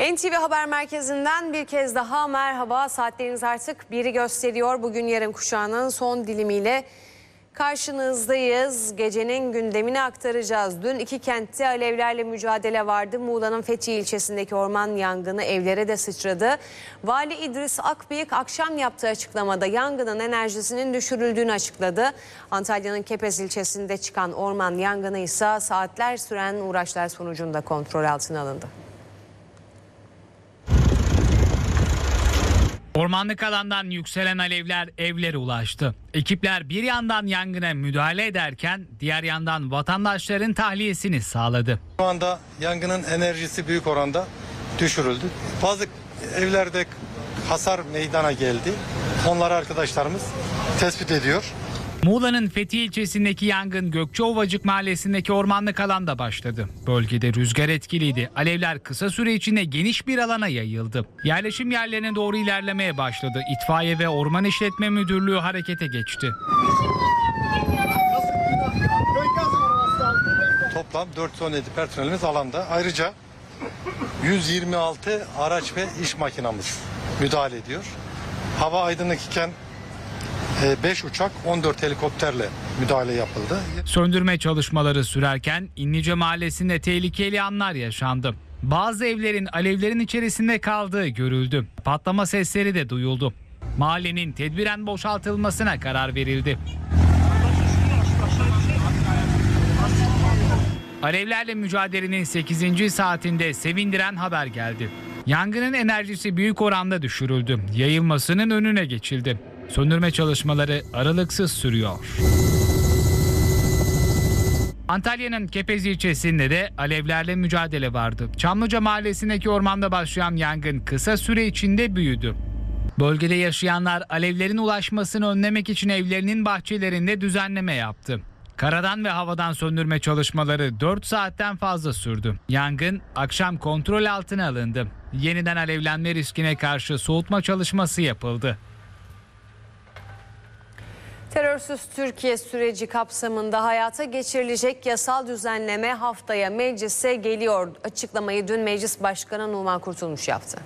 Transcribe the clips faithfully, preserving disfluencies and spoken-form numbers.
N T V Haber Merkezi'nden bir kez daha merhaba. Saatleriniz artık biri gösteriyor. Bugün yarın kuşağının son dilimiyle karşınızdayız. Gecenin gündemini aktaracağız. Dün iki kentte alevlerle mücadele vardı. Muğla'nın Fethi ilçesindeki orman yangını evlere de sıçradı. Vali İdris Akbıyık akşam yaptığı açıklamada yangının enerjisinin düşürüldüğünü açıkladı. Antalya'nın Kepez ilçesinde çıkan orman yangını ise saatler süren uğraşlar sonucunda kontrol altına alındı. Ormanlık alandan yükselen alevler evlere ulaştı. Ekipler bir yandan yangına müdahale ederken diğer yandan vatandaşların tahliyesini sağladı. Şu anda yangının enerjisi büyük oranda düşürüldü. Bazı evlerde hasar meydana geldi. Onları arkadaşlarımız tespit ediyor. Muğla'nın Fethi ilçesindeki yangın Gökçeovacık mahallesindeki ormanlık alanda başladı. Bölgede rüzgar etkiliydi. Alevler kısa süre içinde geniş bir alana yayıldı. Yerleşim yerlerine doğru ilerlemeye başladı. İtfaiye ve Orman İşletme Müdürlüğü harekete geçti. Toplam dört yüz on yedi personelimiz alanda. Ayrıca yüz yirmi altı araç ve iş makinamız müdahale ediyor. Hava aydınlık iken beş uçak on dört helikopterle müdahale yapıldı. Söndürme çalışmaları sürerken İnlice Mahallesi'nde tehlikeli anlar yaşandı. Bazı evlerin alevlerin içerisinde kaldığı görüldü. Patlama sesleri de duyuldu. Mahallenin tedbiren boşaltılmasına karar verildi. Alevlerle mücadelenin sekizinci saatinde sevindiren haber geldi. Yangının enerjisi büyük oranda düşürüldü. Yayılmasının önüne geçildi. Söndürme çalışmaları aralıksız sürüyor. Antalya'nın Kepez ilçesinde de alevlerle mücadele vardı. Çamlıca mahallesindeki ormanda başlayan yangın kısa süre içinde büyüdü. Bölgede yaşayanlar alevlerin ulaşmasını önlemek için evlerinin bahçelerinde düzenleme yaptı. Karadan ve havadan söndürme çalışmaları dört saatten fazla sürdü. Yangın akşam kontrol altına alındı. Yeniden alevlenme riskine karşı soğutma çalışması yapıldı. Terörsüz Türkiye süreci kapsamında hayata geçirilecek yasal düzenleme haftaya meclise geliyor. Açıklamayı dün Meclis Başkanı Numan Kurtulmuş yaptı.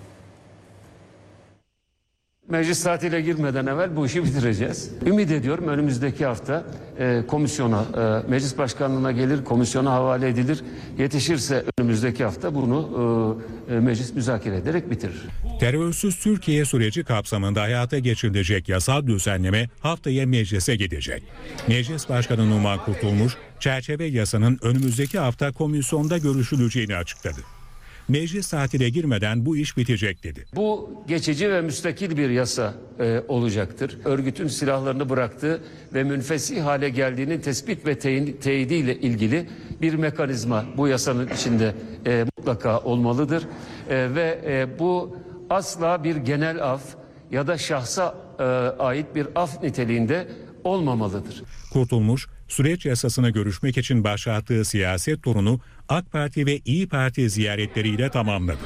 Meclis tatile girmeden evvel bu işi bitireceğiz. Ümit ediyorum önümüzdeki hafta e, komisyona, e, meclis başkanlığına gelir, komisyona havale edilir. Yetişirse önümüzdeki hafta bunu e, e, meclis müzakere ederek bitirir. Terörsüz Türkiye süreci kapsamında hayata geçirilecek yasal düzenleme haftaya meclise gidecek. Meclis Başkanı Numan Kurtulmuş, çerçeve yasanın önümüzdeki hafta komisyonda görüşüleceğini açıkladı. Meclis tatile girmeden bu iş bitecek dedi. Bu geçici ve müstakil bir yasa e, olacaktır. Örgütün silahlarını bıraktığı ve münfesih hale geldiğinin tespit ve teyidiyle ilgili bir mekanizma bu yasanın içinde e, mutlaka olmalıdır. E, ve e, bu asla bir genel af ya da şahsa e, ait bir af niteliğinde olmamalıdır. Kurtulmuş, süreç yasasını görüşmek için başlattığı siyaset turunu AK Parti ve İYİ Parti ziyaretleriyle tamamladı.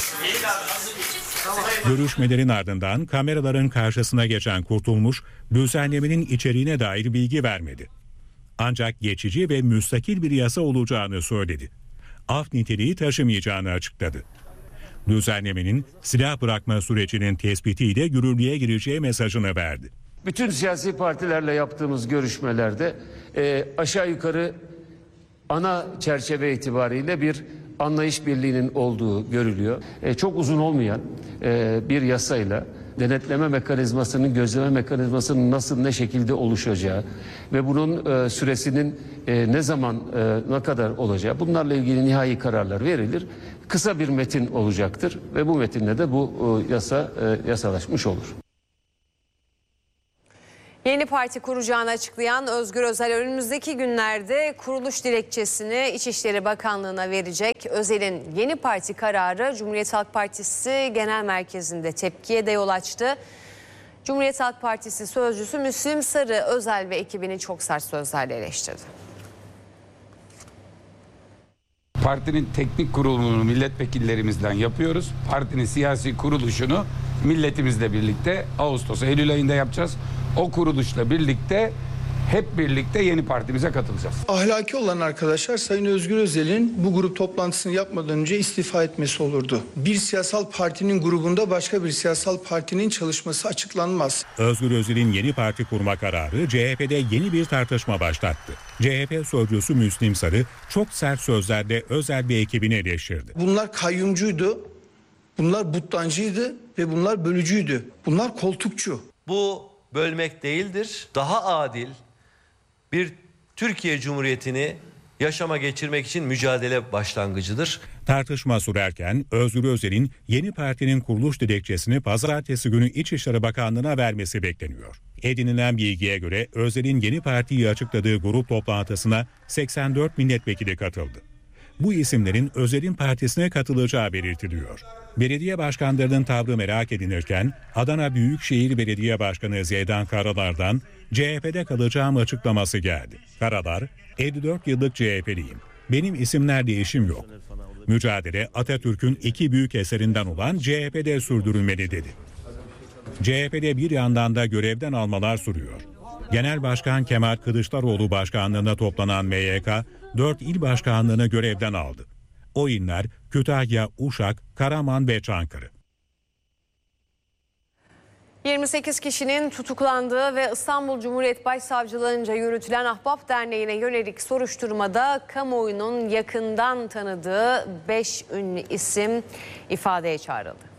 Görüşmelerin ardından kameraların karşısına geçen Kurtulmuş, düzenlemenin içeriğine dair bilgi vermedi. Ancak geçici ve müstakil bir yasa olacağını söyledi. Af niteliği taşımayacağını açıkladı. Düzenlemenin silah bırakma sürecinin tespitiyle yürürlüğe gireceği mesajını verdi. Bütün siyasi partilerle yaptığımız görüşmelerde e, aşağı yukarı ana çerçeve itibariyle bir anlayış birliğinin olduğu görülüyor. E, çok uzun olmayan e, bir yasayla denetleme mekanizmasının, gözleme mekanizmasının nasıl, ne şekilde oluşacağı ve bunun e, süresinin e, ne zaman, e, ne kadar olacağı, bunlarla ilgili nihai kararlar verilir. Kısa bir metin olacaktır ve bu metinle de bu e, yasa e, yasalaşmış olur. Yeni parti kuracağını açıklayan Özgür Özel önümüzdeki günlerde kuruluş dilekçesini İçişleri Bakanlığı'na verecek. Özel'in yeni parti kararı Cumhuriyet Halk Partisi Genel Merkezi'nde tepkiye de yol açtı. Cumhuriyet Halk Partisi sözcüsü Müslüm Sarı Özel ve ekibini çok sert sözlerle eleştirdi. Partinin teknik kurulunu milletvekillerimizden yapıyoruz. Partinin siyasi kuruluşunu milletimizle birlikte Ağustos, Eylül ayında yapacağız. O kuruluşla birlikte hep birlikte yeni partimize katılacağız. Ahlaki olan arkadaşlar Sayın Özgür Özel'in bu grup toplantısını yapmadan önce istifa etmesi olurdu. Bir siyasal partinin grubunda başka bir siyasal partinin çalışması açıklanmaz. Özgür Özel'in yeni parti kurma kararı C H P'de yeni bir tartışma başlattı. C H P sözcüsü Müslim Sarı çok sert sözlerle Özel bir ekibini eleştirdi. Bunlar kayyumcuydu, bunlar buttancıydı ve bunlar bölücüydü. Bunlar koltukçu. Bu bölmek değildir, daha adil bir Türkiye Cumhuriyeti'ni yaşama geçirmek için mücadele başlangıcıdır. Tartışma sürerken Özgür Özel'in yeni partinin kuruluş dilekçesini pazartesi günü İçişleri Bakanlığı'na vermesi bekleniyor. Edinilen bilgiye göre Özel'in yeni partiyi açıkladığı grup toplantısına seksen dört milletvekili katıldı. Bu isimlerin Özel'in partisine katılacağı belirtiliyor. Belediye başkanlarının tavrı merak edilirken Adana Büyükşehir Belediye Başkanı Zeydan Karalar'dan C H P'de kalacağım açıklaması geldi. Karalar, elli dört yıllık C H P'liyim. Benim isimler değişim yok. Mücadele Atatürk'ün iki büyük eserinden olan C H P'de sürdürülmeli dedi. C H P'de bir yandan da görevden almalar sürüyor. Genel Başkan Kemal Kılıçdaroğlu başkanlığında toplanan M Y K, dört il başkanlığını görevden aldı. O iller Kütahya, Uşak, Karaman ve Çankırı. yirmi sekiz kişinin tutuklandığı ve İstanbul Cumhuriyet Başsavcılığınca yürütülen Ahbap Derneği'ne yönelik soruşturmada kamuoyunun yakından tanıdığı beş ünlü isim ifadeye çağrıldı.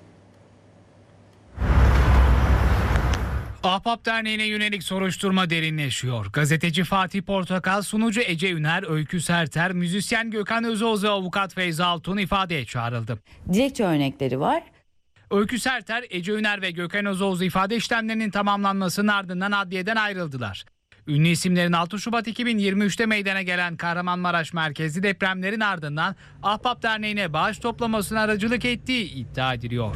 Ahbap Derneği'ne yönelik soruşturma derinleşiyor. Gazeteci Fatih Portakal, sunucu Ece Üner, Öykü Serter, müzisyen Gökhan Özoğuz ve avukat Feyza Altun ifadeye çağrıldı. Dilekçe örnekleri var. Öykü Serter, Ece Üner ve Gökhan Özoğuz ifade işlemlerinin tamamlanmasının ardından adliyeden ayrıldılar. Ünlü isimlerin altı Şubat iki bin yirmi üçte meydana gelen Kahramanmaraş merkezli depremlerin ardından Ahbap Derneği'ne bağış toplamasına aracılık ettiği iddia ediliyor.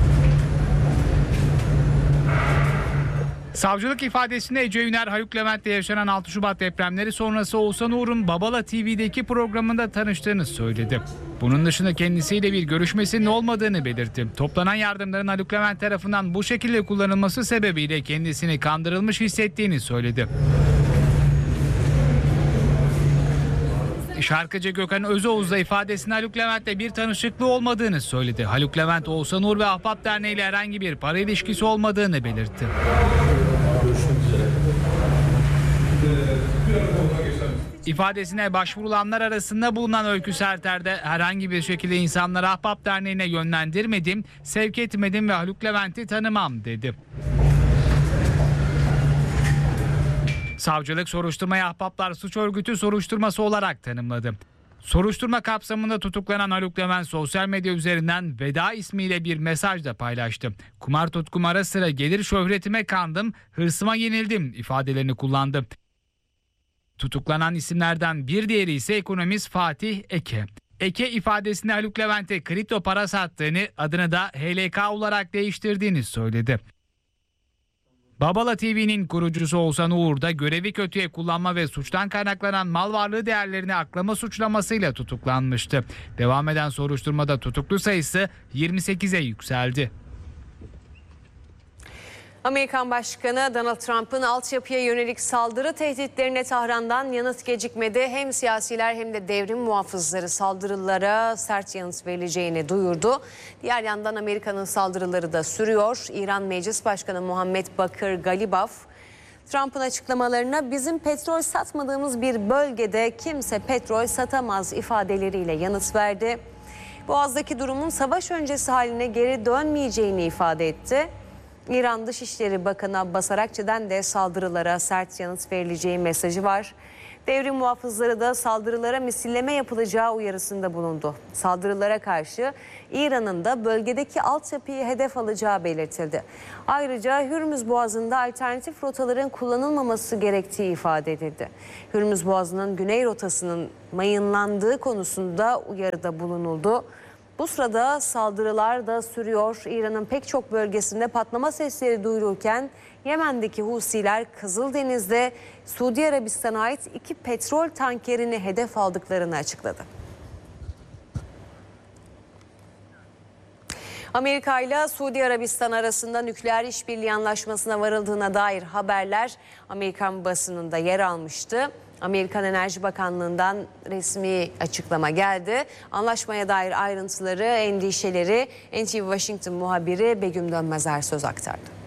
Savcılık ifadesinde Ece Üner, Haluk Levent'le yaşanan altı Şubat depremleri sonrası Oğuzhan Uğur'un Babala T V'deki programında tanıştığını söyledi. Bunun dışında kendisiyle bir görüşmesinin olmadığını belirtti. Toplanan yardımların Haluk Levent tarafından bu şekilde kullanılması sebebiyle kendisini kandırılmış hissettiğini söyledi. Şarkıcı Gökhan Özoğuz da ifadesinde Haluk Levent'le bir tanışıklığı olmadığını söyledi. Haluk Levent, Oğuzhan Uğur ve Ahbap Derneği ile herhangi bir para ilişkisi olmadığını belirtti. İfadesine başvurulanlar arasında bulunan Öykü Serter'de herhangi bir şekilde insanları Ahbap Derneği'ne yönlendirmedim, sevk etmedim ve Haluk Levent'i tanımam dedi. Savcılık soruşturmayı Ahbaplar Suç Örgütü soruşturması olarak tanımladı. Soruşturma kapsamında tutuklanan Haluk Levent sosyal medya üzerinden Veda ismiyle bir mesaj da paylaştı. Kumar tutkum ara sıra gelir, şöhretime kandım, hırsıma yenildim ifadelerini kullandı. Tutuklanan isimlerden bir diğeri ise ekonomist Fatih Eke. Eke ifadesinde Haluk Levent'e kripto para sattığını, adını da H L K olarak değiştirdiğini söyledi. Babala T V'nin kurucusu Oğuzhan Uğur da görevi kötüye kullanma ve suçtan kaynaklanan mal varlığı değerlerini aklama suçlamasıyla tutuklanmıştı. Devam eden soruşturmada tutuklu sayısı yirmi sekize yükseldi. Amerikan Başkanı Donald Trump'ın altyapıya yönelik saldırı tehditlerine Tahran'dan yanıt gecikmedi. Hem siyasiler hem de devrim muhafızları saldırılara sert yanıt verileceğini duyurdu. Diğer yandan Amerika'nın saldırıları da sürüyor. İran Meclis Başkanı Muhammed Bakır Galibaf, Trump'ın açıklamalarına bizim petrol satmadığımız bir bölgede kimse petrol satamaz ifadeleriyle yanıt verdi. Boğaz'daki durumun savaş öncesi haline geri dönmeyeceğini ifade etti. İran Dışişleri Bakanı Abbas Arakçı'dan de saldırılara sert yanıt verileceği mesajı var. Devrim muhafızları da saldırılara misilleme yapılacağı uyarısında bulundu. Saldırılara karşı İran'ın da bölgedeki altyapıyı hedef alacağı belirtildi. Ayrıca Hürmüz Boğazı'nda alternatif rotaların kullanılmaması gerektiği ifade edildi. Hürmüz Boğazı'nın güney rotasının mayınlandığı konusunda uyarıda bulunuldu. Bu sırada saldırılar da sürüyor. İran'ın pek çok bölgesinde patlama sesleri duyulurken Yemen'deki Husiler Kızıldeniz'de Suudi Arabistan'a ait iki petrol tankerini hedef aldıklarını açıkladı. Amerika ile Suudi Arabistan arasında nükleer işbirliği anlaşmasına varıldığına dair haberler Amerikan basınında yer almıştı. Amerikan Enerji Bakanlığı'ndan resmi açıklama geldi. Anlaşmaya dair ayrıntıları, endişeleri N T V Washington muhabiri Begüm Dönmezer söz aktardı.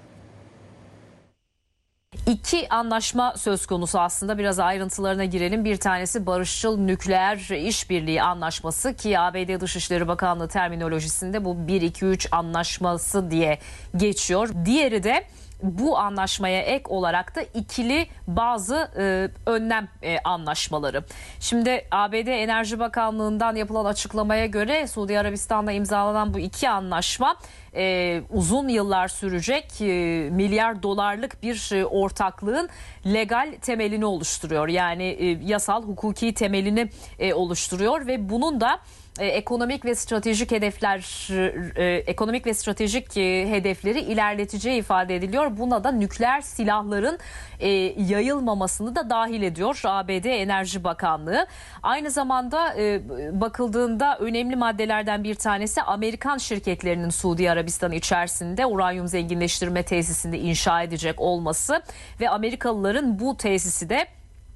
İki anlaşma söz konusu aslında, biraz ayrıntılarına girelim. Bir tanesi barışçıl nükleer işbirliği anlaşması ki A B D Dışişleri Bakanlığı terminolojisinde bu bir iki üç anlaşması diye geçiyor. Diğeri de bu anlaşmaya ek olarak da ikili bazı e, önlem e, anlaşmaları. Şimdi A B D Enerji Bakanlığı'ndan yapılan açıklamaya göre Suudi Arabistan'la imzalanan bu iki anlaşma e, uzun yıllar sürecek e, milyar dolarlık bir e, ortaklığın legal temelini oluşturuyor. Yani e, yasal hukuki temelini e, oluşturuyor ve bunun da E, ekonomik ve stratejik hedefler, e, ekonomik ve stratejik e, hedefleri ilerleteceği ifade ediliyor. Buna da nükleer silahların e, yayılmamasını da dahil ediyor A B D Enerji Bakanlığı. Aynı zamanda e, bakıldığında önemli maddelerden bir tanesi Amerikan şirketlerinin Suudi Arabistan içerisinde uranyum zenginleştirme tesisinde inşa edecek olması ve Amerikalıların bu tesisi de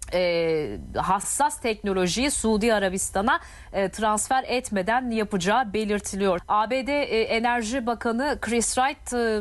E, hassas teknolojiyi Suudi Arabistan'a e, transfer etmeden yapacağı belirtiliyor. A B D e, Enerji Bakanı Chris Wright e,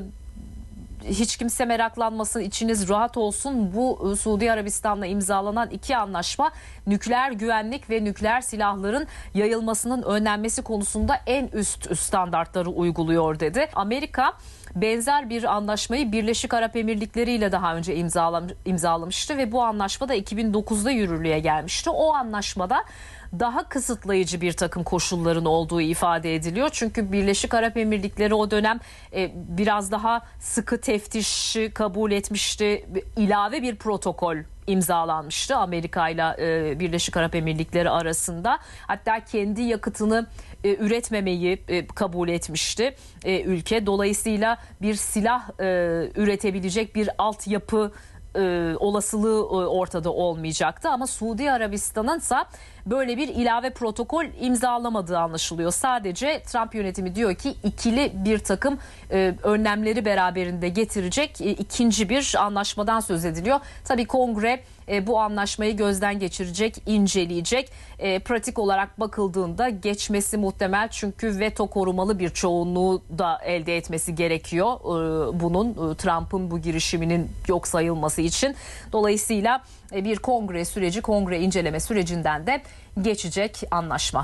hiç kimse meraklanmasın, içiniz rahat olsun. Bu Suudi Arabistan'la imzalanan iki anlaşma nükleer güvenlik ve nükleer silahların yayılmasının önlenmesi konusunda en üst standartları uyguluyor dedi. Amerika benzer bir anlaşmayı Birleşik Arap Emirlikleri ile daha önce imzalamıştı ve bu anlaşma da iki bin dokuzda yürürlüğe gelmişti. O anlaşmada daha kısıtlayıcı bir takım koşulların olduğu ifade ediliyor. Çünkü Birleşik Arap Emirlikleri o dönem e, biraz daha sıkı teftiş kabul etmişti. İlave bir protokol imzalanmıştı Amerika ile Birleşik Arap Emirlikleri arasında. Hatta kendi yakıtını e, üretmemeyi e, kabul etmişti e, ülke. Dolayısıyla bir silah e, üretebilecek bir altyapı e, olasılığı e, ortada olmayacaktı. Ama Suudi Arabistan'ın ise böyle bir ilave protokol imzalamadığı anlaşılıyor. Sadece Trump yönetimi diyor ki ikili bir takım e, önlemleri beraberinde getirecek e, ikinci bir anlaşmadan söz ediliyor. Tabii Kongre e, bu anlaşmayı gözden geçirecek, inceleyecek. E, pratik olarak bakıldığında geçmesi muhtemel, çünkü veto korumalı bir çoğunluğu da elde etmesi gerekiyor. E, bunun e, Trump'ın bu girişiminin yok sayılması için. Dolayısıyla e, bir kongre süreci, kongre inceleme sürecinden de geçecek anlaşma.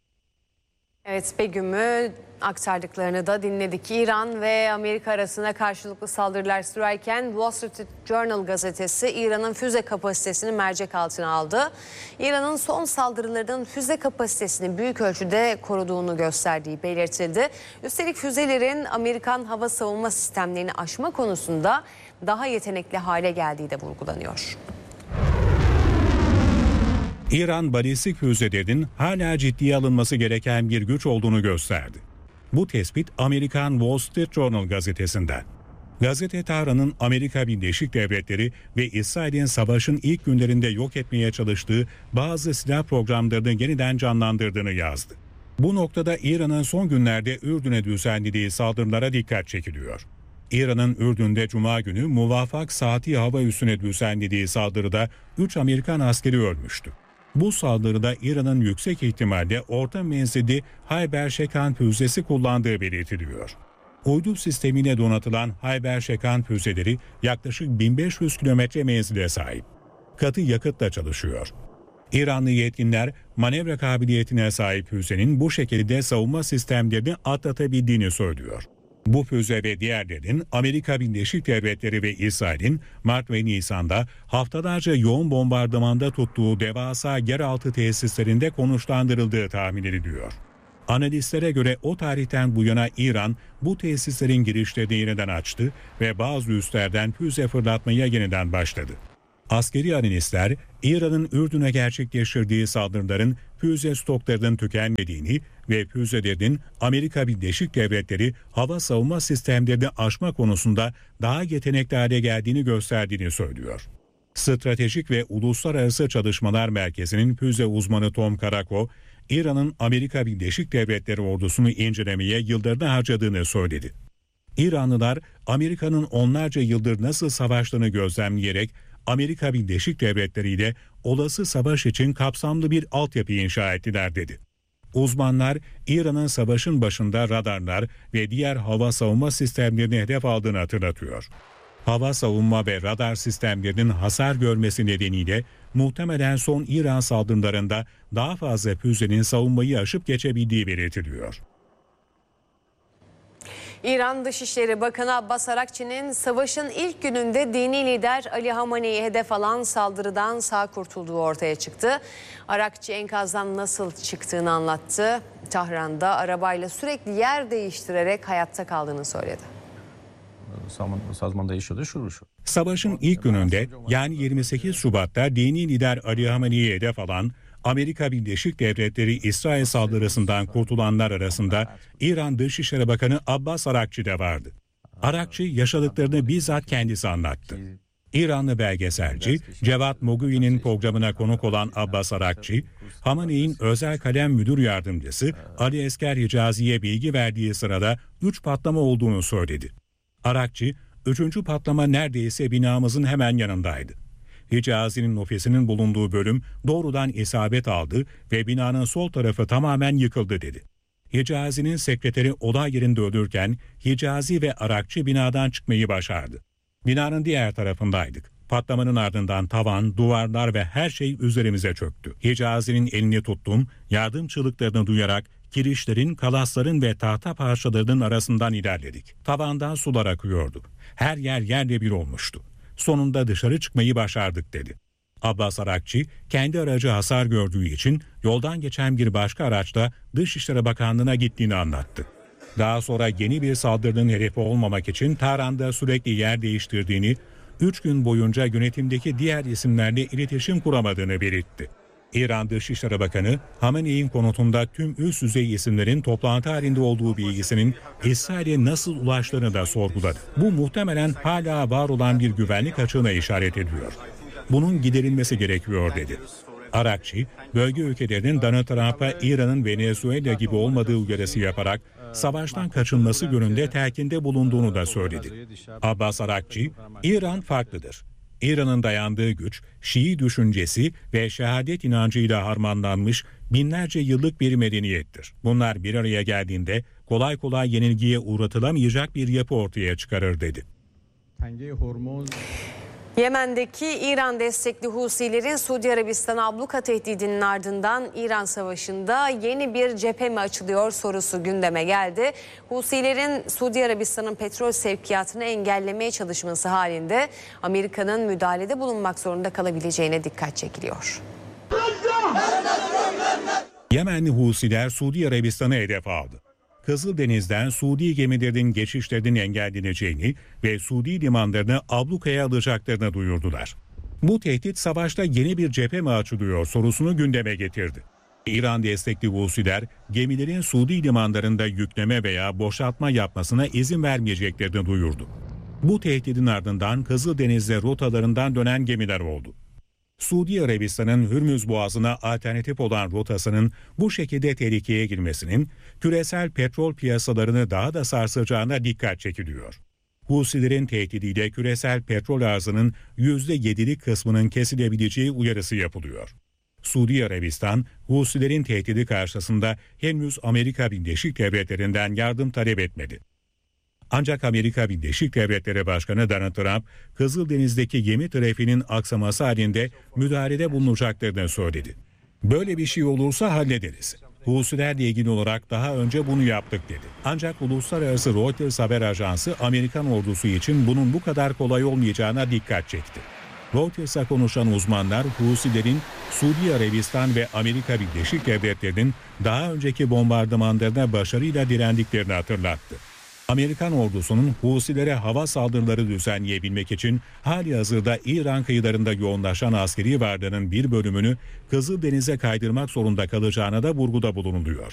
Evet, Begüm'ü aktardıklarını da dinledik. İran ve Amerika arasında karşılıklı saldırılar sürerken Wall Street Journal gazetesi İran'ın füze kapasitesini mercek altına aldı. İran'ın son saldırılarının füze kapasitesini büyük ölçüde koruduğunu gösterdiği belirtildi. Üstelik füzelerin Amerikan hava savunma sistemlerini aşma konusunda daha yetenekli hale geldiği de vurgulanıyor. İran balistik füzelerin hala ciddiye alınması gereken bir güç olduğunu gösterdi. Bu tespit Amerikan Wall Street Journal gazetesinden. Gazete Tahran'ın Amerika Birleşik Devletleri ve İsrail'in savaşın ilk günlerinde yok etmeye çalıştığı bazı silah programlarını yeniden canlandırdığını yazdı. Bu noktada İran'ın son günlerde Ürdün'e düzenlediği saldırılara dikkat çekiliyor. İran'ın Ürdün'de Cuma günü Muvaffak Saati hava üssüne düzenlediği saldırıda üç Amerikan askeri ölmüştü. Bu saldırıda İran'ın yüksek ihtimalle orta menzilli Hayber Şekan füzesi kullandığı belirtiliyor. Uydu sistemine donatılan Hayber Şekan füzeleri yaklaşık bin beş yüz kilometre menzile sahip. Katı yakıtla çalışıyor. İranlı yetkililer manevra kabiliyetine sahip füzenin bu şekilde savunma sistemlerini atlatabildiğini söylüyor. Bu füze ve diğerlerin Amerika Birleşik Devletleri ve İsrail'in Mart ve Nisan'da haftalarca yoğun bombardımanda tuttuğu devasa yeraltı tesislerinde konuşlandırıldığı tahmin ediliyor. Analistlere göre o tarihten bu yana İran bu tesislerin girişlerini yeniden açtı ve bazı üslerden füze fırlatmaya yeniden başladı. Askeri analistler İran'ın Ürdün'e gerçekleştirdiği saldırıların füze stoklarının tükenmediğini ve füzelerin Amerika Birleşik Devletleri hava savunma sistemlerini aşma konusunda daha yetenekli hale geldiğini gösterdiğini söylüyor. Stratejik ve Uluslararası Çalışmalar Merkezi'nin füze uzmanı Tom Karako, İran'ın Amerika Birleşik Devletleri ordusunu incelemeye yıllarını harcadığını söyledi. İranlılar Amerika'nın onlarca yıldır nasıl savaştığını gözlemleyerek Amerika Birleşik Devletleri ile olası savaş için kapsamlı bir altyapı inşa ettiler dedi. Uzmanlar İran'ın savaşın başında radarlar ve diğer hava savunma sistemlerini hedef aldığını hatırlatıyor. Hava savunma ve radar sistemlerinin hasar görmesi nedeniyle muhtemelen son İran saldırılarında daha fazla füzenin savunmayı aşıp geçebildiği belirtiliyor. İran Dışişleri Bakanı Abbas Arakçı'nın savaşın ilk gününde dini lider Ali Hamane'yi hedef alan saldırıdan sağ kurtulduğu ortaya çıktı. Arakçı enkazdan nasıl çıktığını anlattı. Tahran'da arabayla sürekli yer değiştirerek hayatta kaldığını söyledi. Savaşın ilk gününde yani yirmi sekiz Şubat'ta dini lider Ali Hamane'yi hedef alan Amerika Birleşik Devletleri İsrail saldırısından kurtulanlar arasında İran Dışişleri Bakanı Abbas Arakçı da vardı. Arakçı yaşadıklarını bizzat kendisi anlattı. İranlı belgeselci Cevat Mogui'nin programına konuk olan Abbas Arakçı, Hamane'in özel kalem müdür yardımcısı Ali Esker Hicazi'ye bilgi verdiği sırada üç patlama olduğunu söyledi. Arakçı, üçüncü patlama neredeyse binamızın hemen yanındaydı. Hicazi'nin ofisinin bulunduğu bölüm doğrudan isabet aldı ve binanın sol tarafı tamamen yıkıldı dedi. Hicazi'nin sekreteri olay yerinde ölürken Hicazi ve Arakçı binadan çıkmayı başardı. Binanın diğer tarafındaydık. Patlamanın ardından tavan, duvarlar ve her şey üzerimize çöktü. Hicazi'nin elini tuttum, yardım çığlıklarını duyarak kirişlerin, kalasların ve tahta parçalarının arasından ilerledik. Tavandan sular akıyordu. Her yer yerle bir olmuştu. Sonunda dışarı çıkmayı başardık dedi. Abbas Arakçı kendi aracı hasar gördüğü için yoldan geçen bir başka araçla Dışişleri Bakanlığı'na gittiğini anlattı. Daha sonra yeni bir saldırının hedefi olmamak için Tahran'da sürekli yer değiştirdiğini, üç gün boyunca yönetimdeki diğer isimlerle iletişim kuramadığını belirtti. İran Dışişleri Bakanı, Hamane'in konutunda tüm üst düzey isimlerin toplantı halinde olduğu bilgisinin İsrail'e nasıl ulaştığını da sorguladı. Bu muhtemelen hala var olan bir güvenlik açığına işaret ediyor. Bunun giderilmesi gerekiyor dedi. Arakçı, bölge ülkelerinin Donald Trump'a İran'ın Venezuela gibi olmadığı uyarısı yaparak savaştan kaçınması yönünde telkinde bulunduğunu da söyledi. Abbas Arakçı, İran farklıdır. İran'ın dayandığı güç, Şii düşüncesi ve şehadet inancıyla harmanlanmış binlerce yıllık bir medeniyettir. Bunlar bir araya geldiğinde kolay kolay yenilgiye uğratılamayacak bir yapı ortaya çıkarır dedi. Yemen'deki İran destekli Husilerin Suudi Arabistan'a abluka tehdidinin ardından İran Savaşı'nda yeni bir cephe mi açılıyor sorusu gündeme geldi. Husilerin Suudi Arabistan'ın petrol sevkiyatını engellemeye çalışması halinde Amerika'nın müdahalede bulunmak zorunda kalabileceğine dikkat çekiliyor. Yemenli Husiler Suudi Arabistan'ı hedef aldı. Kızıldeniz'den Suudi gemilerinin geçişlerinin engelleneceğini ve Suudi limanlarını ablukaya alacaklarını duyurdular. Bu tehdit savaşta yeni bir cephe mi açılıyor sorusunu gündeme getirdi. İran destekli Husiler gemilerin Suudi limanlarında yükleme veya boşaltma yapmasına izin vermeyeceklerini duyurdu. Bu tehdidin ardından Kızıldeniz'de rotalarından dönen gemiler oldu. Suudi Arabistan'ın Hürmüz Boğazı'na alternatif olan rotasının bu şekilde tehlikeye girmesinin küresel petrol piyasalarını daha da sarsacağına dikkat çekiliyor. Husilerin tehdidiyle küresel petrol arzının yüzde yedilik kısmının kesilebileceği uyarısı yapılıyor. Suudi Arabistan, Husilerin tehdidi karşısında henüz Amerika Birleşik Devletleri'nden yardım talep etmedi. Ancak Amerika Birleşik Devletleri Başkanı Donald Trump, Kızıldeniz'deki gemi trafiğinin aksaması halinde müdahalede bulunacaklarını söyledi. Böyle bir şey olursa hallederiz. Husilerle ilgili olarak daha önce bunu yaptık dedi. Ancak uluslararası Reuters haber ajansı Amerikan ordusu için bunun bu kadar kolay olmayacağına dikkat çekti. Reuters'a konuşan uzmanlar Husilerin Suudi Arabistan ve Amerika Birleşik Devletleri'nin daha önceki bombardımanlarına başarıyla direndiklerini hatırlattı. Amerikan ordusunun Husilere hava saldırıları düzenleyebilmek için halihazırda İran kıyılarında yoğunlaşan askeri varlığının bir bölümünü Kızıldeniz'e kaydırmak zorunda kalacağına da vurguda bulunuluyor.